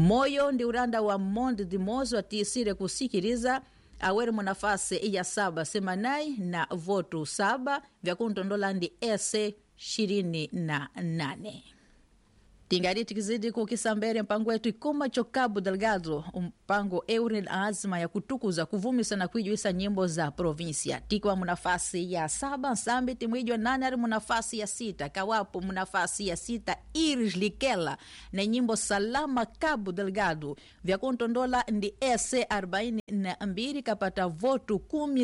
Moyo ndi uranda wa Monde de Mozo atisire kusikiriza awere munafasi ya 7 semanai na votu 7 vya kuntondola ndi ese 28. Tingari tikizidi kukisambere mpango wetu ikuma Cabo Delgado mpango eure na azma ya kutukuza kuvumisa na kuijuisa nyimbo za provinsia. Tikwa munafasi ya 7 Nsambi timwijwa 8 ari munafasi ya 6 Kawapo munafasi ya 6 Iris Likela na nyimbo Salama Cabo Delgado vya kuntondola ndi ese 42 kapata votu 10